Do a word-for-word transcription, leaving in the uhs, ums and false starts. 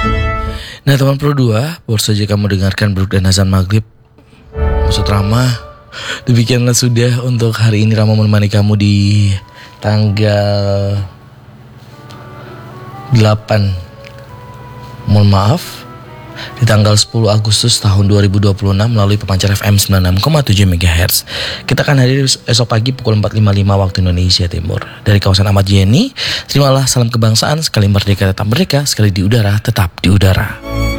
Nah teman Pro dua, baru saja kamu dengarkan Bruk dan Azan Maghrib. Maksud Rama, demikianlah sudah untuk hari ini Rama menemani kamu di tanggal delapan, mohon maaf, di tanggal sepuluh Agustus tahun dua ribu dua puluh enam melalui pemancar F M sembilan puluh enam koma tujuh megahertz. Kita akan hadir esok pagi pukul empat lima puluh lima waktu Indonesia Timur. Dari kawasan Ahmad Yani, terimalah salam kebangsaan, sekali merdeka tetap merdeka, sekali di udara tetap di udara.